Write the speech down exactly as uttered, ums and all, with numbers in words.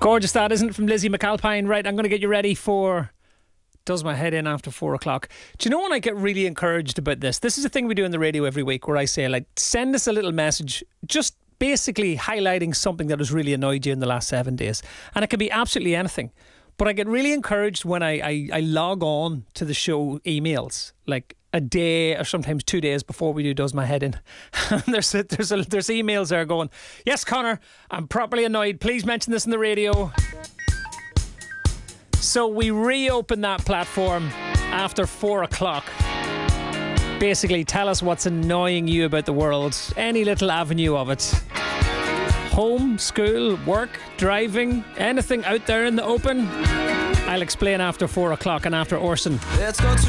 Gorgeous that, isn't it, from Lizzie McAlpine. Right, I'm going to get you ready for Does My Head In after four o'clock. Do you know when I get really encouraged about this? This is a thing we do on the radio every week where I say, like, send us a little message, just basically highlighting something that has really annoyed you in the last seven days. And it can be absolutely anything. But I get really encouraged when I, I, I log on to the show emails, like a day or sometimes two days before we do Does My Head In. there's a, there's a, there's emails there going, yes, Connor, I'm properly annoyed. Please mention this on the radio. So we reopen that platform after four o'clock. Basically, tell us what's annoying you about the world. Any little avenue of it. Home, school, work, driving, anything out there in the open. I'll explain after four o'clock and after Orson. Let's go to